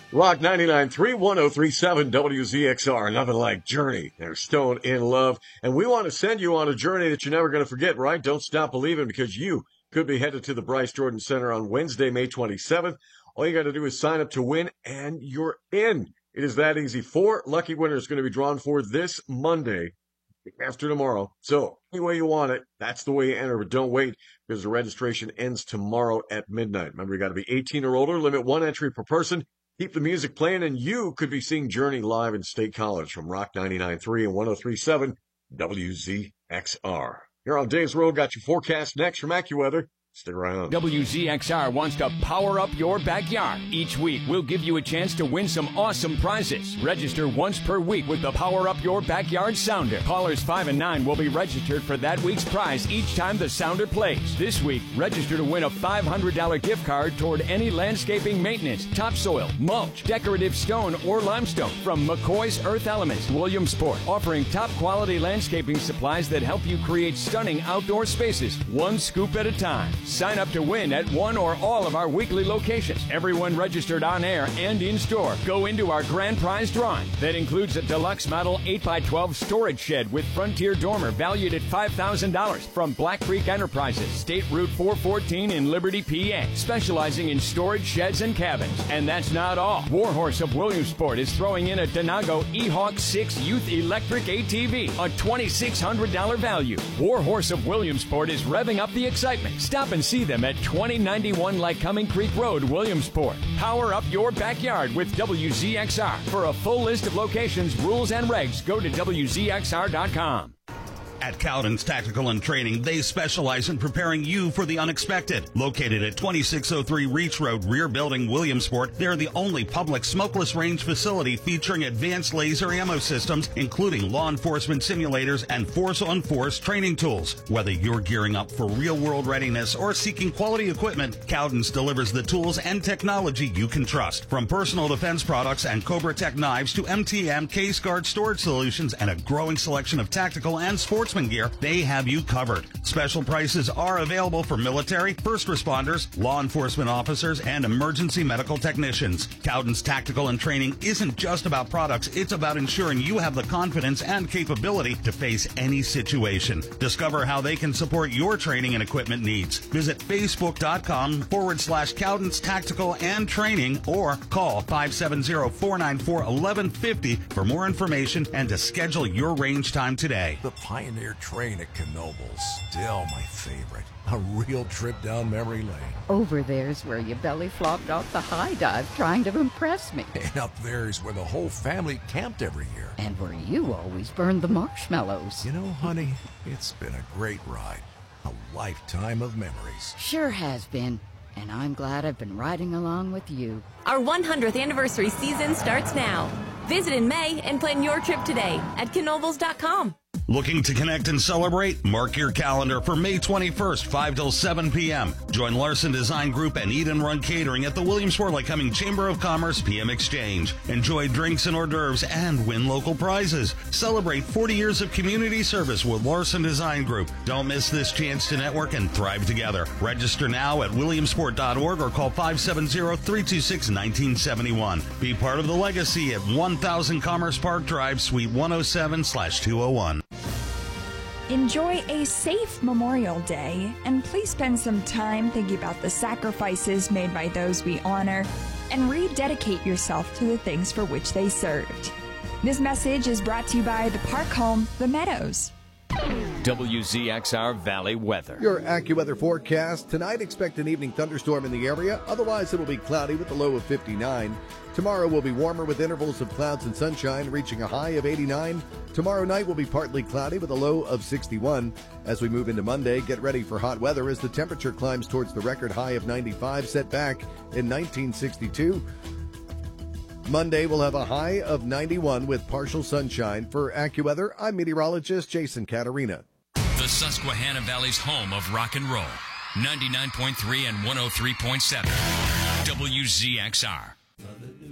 Rock 99.3, 103.7 WZXR. Nothing like Journey. They're Stone in Love. And we want to send you on a journey that you're never going to forget, right? Don't stop believing, because you could be headed to the Bryce Jordan Center on Wednesday, May 27th. All you got to do is sign up to win, and you're in. It is that easy. 4 lucky winners going to be drawn for this Monday after tomorrow. So any way you want it, that's the way you enter. But don't wait, because the registration ends tomorrow at midnight. Remember, you got to be 18 or older. Limit 1 entry per person. Keep the music playing, and you could be seeing Journey live in State College from Rock 99.3 and 103.7 WZXR. Here on Dave's Road, got your forecast next from AccuWeather. Stick around. WZXR wants to power up your backyard. Each week, we'll give you a chance to win some awesome prizes. Register once per week with the Power Up Your Backyard Sounder. Callers 5 and 9 will be registered for that week's prize each time the sounder plays. This week, register to win a $500 gift card toward any landscaping maintenance, topsoil, mulch, decorative stone, or limestone from McCoy's Earth Elements, Williamsport, offering top-quality landscaping supplies that help you create stunning outdoor spaces, one scoop at a time. Sign up to win at one or all of our weekly locations. Everyone registered on air and in store go into our grand prize drawing. That includes a deluxe model 8x12 storage shed with Frontier dormer valued at $5,000 from Black Creek Enterprises, State Route 414 in Liberty, PA, specializing in storage sheds and cabins. And that's not all. Warhorse of Williamsport is throwing in a Denago E-Hawk 6 Youth Electric ATV, a $2,600 value. Warhorse of Williamsport is revving up the excitement. Stop and see them at 2091 Lycoming Creek Road, Williamsport. Power up your backyard with WZXR. For a full list of locations, rules, and regs, go to WZXR.com. At Cowden's Tactical and Training, they specialize in preparing you for the unexpected. Located at 2603 Reach Road, Rear Building, Williamsport, they're the only public smokeless range facility featuring advanced laser ammo systems, including law enforcement simulators and force-on-force training tools. Whether you're gearing up for real-world readiness or seeking quality equipment, Cowden's delivers the tools and technology you can trust. From personal defense products and Cobra Tech knives to MTM case guard storage solutions and a growing selection of tactical and sportsman gear, they have you covered. Special prices are available for military, first responders, law enforcement officers, and emergency medical technicians. Cowden's Tactical and Training isn't just about products, it's about ensuring you have the confidence and capability to face any situation. Discover how they can support your training and equipment needs. Visit facebook.com/Cowden's Tactical and Training or call 570-494-1150 for more information and to schedule your range time today. The Pioneer Train at Knoebels, still my favorite. A real trip down memory lane. Over there's where you belly flopped off the high dive trying to impress me. And up there's where the whole family camped every year. And where you always burned the marshmallows. You know, honey, it's been a great ride. A lifetime of memories. Sure has been. And I'm glad I've been riding along with you. Our 100th anniversary season starts now. Visit in May and plan your trip today at Knoebels.com. Looking to connect and celebrate? Mark your calendar for May 21st, 5 till 7 p.m. Join Larson Design Group and Eat and Run Catering at the Williamsport Lycoming Chamber of Commerce PM Exchange. Enjoy drinks and hors d'oeuvres and win local prizes. Celebrate 40 years of community service with Larson Design Group. Don't miss this chance to network and thrive together. Register now at williamsport.org or call 570-326-1971. Be part of the legacy at 1000 Commerce Park Drive, Suite 107/201. Enjoy a safe Memorial Day, and please spend some time thinking about the sacrifices made by those we honor and rededicate yourself to the things for which they served. This message is brought to you by the Park Home, The Meadows. WZXR Valley Weather. Your AccuWeather forecast. Tonight, expect an evening thunderstorm in the area. Otherwise, it will be cloudy with a low of 59. Tomorrow will be warmer with intervals of clouds and sunshine, reaching a high of 89. Tomorrow night will be partly cloudy with a low of 61. As we move into Monday, get ready for hot weather as the temperature climbs towards the record high of 95, set back in 1962. Monday will have a high of 91 with partial sunshine. For AccuWeather, I'm meteorologist Jason Caterina. The Susquehanna Valley's home of rock and roll. 99.3 and 103.7. WZXR.